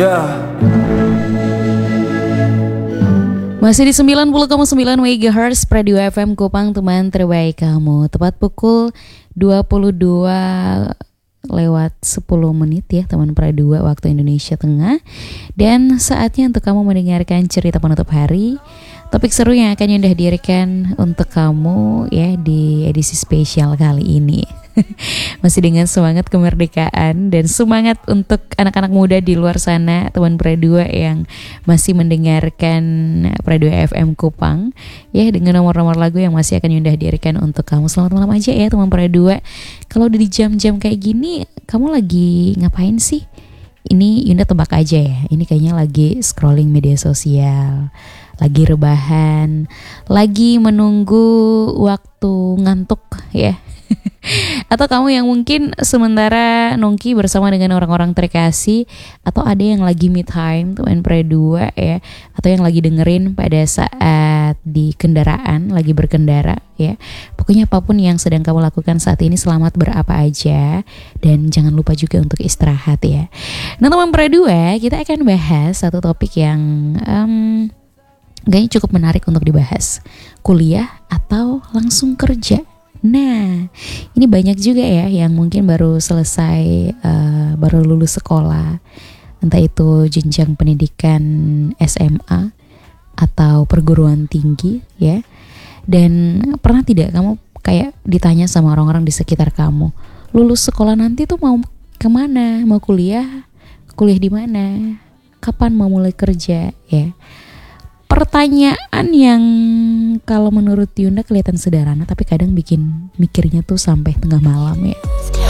Masih di 90,9 MHz Radio FM Kupang, teman terbaik kamu. Tepat pukul 22 lewat 10 menit ya teman Pradua waktu Indonesia Tengah. Dan saatnya untuk kamu mendengarkan cerita penutup hari. Topik seru yang akan Yunda hadirkan untuk kamu ya di edisi spesial kali ini. Masih dengan semangat kemerdekaan dan semangat untuk anak-anak muda di luar sana, teman Pradua yang masih mendengarkan Pradua FM Kupang ya, dengan nomor-nomor lagu yang masih akan Yunda hadirkan untuk kamu. Selamat malam aja ya teman Pradua. Kalau udah di jam-jam kayak gini, kamu lagi ngapain sih? Ini Yunda tebak aja ya, ini kayaknya lagi scrolling media sosial, lagi rebahan, lagi menunggu waktu ngantuk ya. Atau kamu yang mungkin sementara nongki bersama dengan orang-orang terkasih, atau ada yang lagi me time tuh Pradua ya, atau yang lagi dengerin pada saat di kendaraan, lagi berkendara ya. Pokoknya apapun yang sedang kamu lakukan saat ini, selamat berapa aja, dan jangan lupa juga untuk istirahat ya. Nah teman Pradua, kita akan bahas satu topik yang kayaknya cukup menarik untuk dibahas. Kuliah atau langsung kerja? Nah, ini banyak juga ya yang mungkin baru selesai, baru lulus sekolah, entah itu jenjang pendidikan SMA atau perguruan tinggi ya. Dan pernah tidak kamu kayak ditanya sama orang-orang di sekitar kamu, lulus sekolah nanti tuh mau kemana? Mau kuliah? Kuliah di mana? Kapan mau mulai kerja ya? Pertanyaan yang kalau menurut Yunda kelihatan sederhana, tapi kadang bikin mikirnya tuh sampai tengah malam ya.